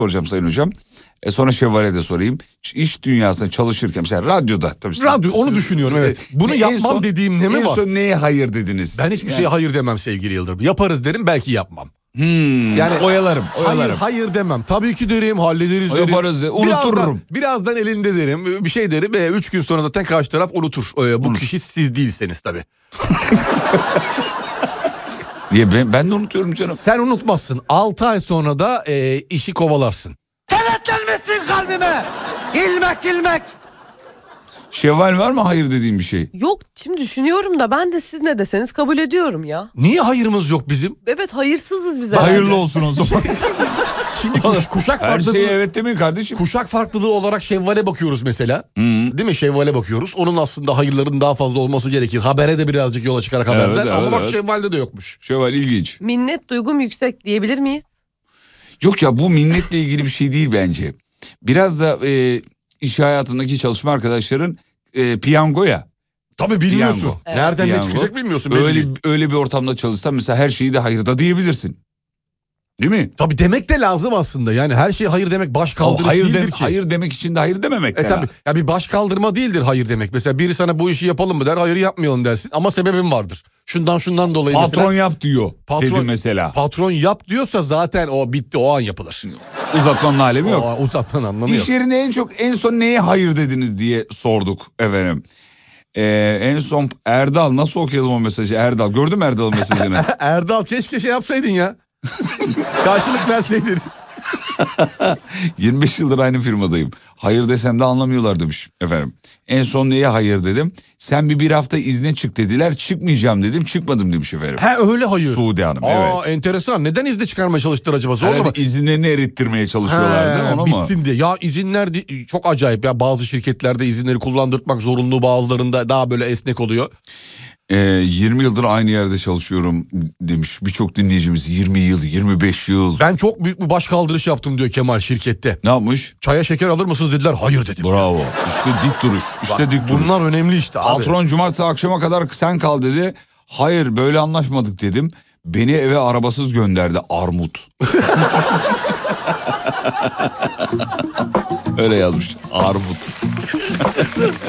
soracağım Sayın Hocam. Sonra Şevval'e de sorayım. İş dünyasında çalışırken mesela radyoda. Tabii onu düşünüyorum evet. Bunu yapmam dediğim ne mi var? En son neye hayır dediniz? Ben hiçbir şeye hayır demem sevgili Yıldırım. Yaparız derim, belki yapmam. Yani oyalarım. Hayır demem. Tabii ki derim, hallederiz derim. Yaparız unuturum. Birazdan elinde derim, bir şey derim. 3 gün sonra zaten karşı taraf unutur. Bu kişi siz değilseniz tabii. Diye ben de unutuyorum canım. Sen unutmazsın. 6 ay sonra da işi kovalarsın. Kenetlenmesin kalbime. İlmek. Şevval var mı hayır dediğim bir şey? Yok, şimdi düşünüyorum da ben de siz ne deseniz kabul ediyorum ya. Niye hayırımız yok bizim? Evet, hayırsızız biz. Hayırlı olsun o zaman. Şimdi kuşak Her farklılığı. şeye evet demeyin kardeşim. Kuşak farklılığı olarak Şevval'e bakıyoruz mesela. Değil mi? Şevval'e bakıyoruz. Onun aslında hayırların daha fazla olması gerekir. Habere de birazcık yola çıkarak haberden. Ama bak Şevval'de de yokmuş. Şevval ilginç. Minnet duygum yüksek diyebilir miyiz? Yok ya, bu minnetle ilgili bir şey değil bence. Biraz da iş hayatındaki çalışma arkadaşların piyango ya. Tabii bilmiyorsun. Piyango. Evet. Nereden Piyango. ne çıkacak bilmiyorsun. Öyle bir ortamda çalışsan mesela her şeyi de hayırda diyebilirsin. Değil mi? Tabii demek de lazım aslında. Yani her şey hayır demek baş kaldırış değildir ki. Hayır demek için de hayır dememek de Tabii. Ya bir baş kaldırma değildir hayır demek. Mesela biri sana bu işi yapalım mı der, hayır yapmayalım dersin. Ama sebebin vardır. Şundan dolayı Patron mesela. yap diyor dedi mesela. Patron yap diyorsa zaten o bitti, o an yapılır. Uzatmanın alemi yok. Uzatmanın anlamı yok. İş yerinde en son neye hayır dediniz diye sorduk efendim. En son Erdal, nasıl okuyalım o mesajı? Erdal, gördün mü Erdal'ın mesajını? Erdal keşke şey yapsaydın ya. Karşılık verseydin. 25 yıldır aynı firmadayım. Hayır desem de anlamıyorlar demiş efendim. En son neye hayır dedim? Sen bir hafta izne çık dediler. Çıkmayacağım dedim. Çıkmadım demiş efendim. Öyle hayır. Suudi Hanım, evet. Enteresan. Neden izne çıkarmaya çalıştılar acaba? Zor mu? Herhalde izinlerini erittirmeye çalışıyorlardı. Onu bitsin mu? diye. Ya izinler çok acayip ya. Bazı şirketlerde izinleri kullandırmak zorunlu, bazılarında daha böyle esnek oluyor. 20 yıldır aynı yerde çalışıyorum demiş birçok dinleyicimiz. 20 yıl, 25 yıl. Ben çok büyük bir baş kaldırış yaptım diyor Kemal şirkette. Ne yapmış? Çaya şeker alır mısınız dediler. Hayır dedim. Bravo. İşte dik duruş. İşte dik duruş. Bunlar önemli işte abi. Patron cumartesi akşama kadar sen kal dedi. Hayır, böyle anlaşmadık dedim. Beni eve arabasız gönderdi armut. Öyle yazmış, armut.